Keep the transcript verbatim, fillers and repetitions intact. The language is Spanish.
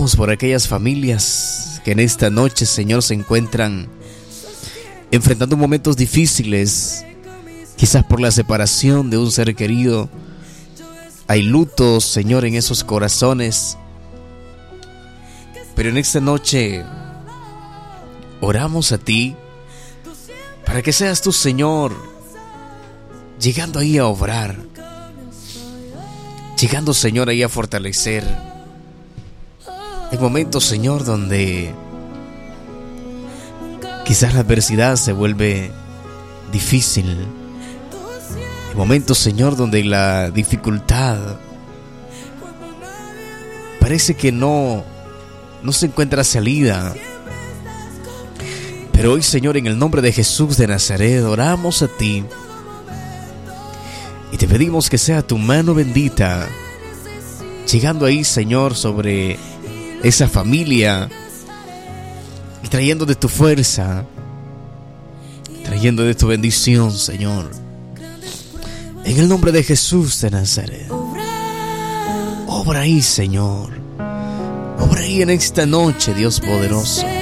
Oramos por aquellas familias que en esta noche, Señor, se encuentran enfrentando momentos difíciles, quizás por la separación de un ser querido. Hay lutos, Señor, en esos corazones. Pero en esta noche oramos a ti para que seas tú, Señor, llegando ahí a obrar, llegando, Señor, ahí a fortalecer. Hay momentos, Señor, donde quizás la adversidad se vuelve difícil. Hay momentos, Señor, donde la dificultad parece que no, no se encuentra salida. Pero hoy, Señor, en el nombre de Jesús de Nazaret, oramos a ti y te pedimos que sea tu mano bendita llegando ahí, Señor, sobre esa familia y trayendo de tu fuerza, trayendo de tu bendición, Señor. En el nombre de Jesús de Nazaret, obra ahí, Señor. Obra ahí en esta noche, Dios poderoso.